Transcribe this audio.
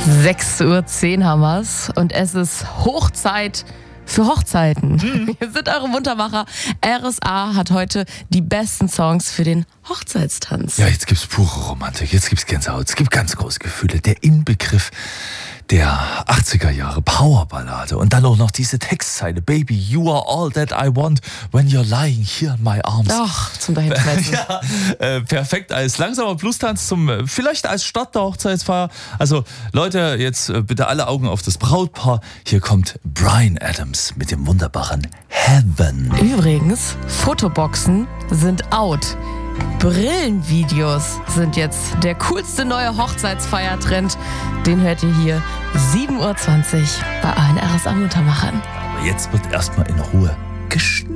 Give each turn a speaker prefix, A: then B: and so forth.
A: 6:10 Uhr haben wir's und es ist Hochzeit für Hochzeiten. Wir sind eure Muntermacher. RSA hat heute die besten Songs für den Hochzeitstanz.
B: Ja, jetzt gibt's pure Romantik, jetzt gibt's Gänsehaut, es gibt ganz große Gefühle. Der Inbegriff der 80er Jahre Powerballade und dann auch noch diese Textzeile: Baby, you are all that I want when you're lying here in my arms.
A: Ach, zum Dahinschmelzen.
B: Ja, perfekt als langsamer Bluestanz vielleicht als Start der Hochzeitsfeier. Also Leute, jetzt bitte alle Augen auf das Brautpaar. Hier kommt Bryan Adams mit dem wunderbaren Heaven.
A: Übrigens, Fotoboxen sind out. Brillenvideos sind jetzt der coolste neue Hochzeitsfeiertrend. Den hört ihr hier 7:20 Uhr bei allen RSA Muntermachern.
B: Aber jetzt wird erstmal in Ruhe geschnitten.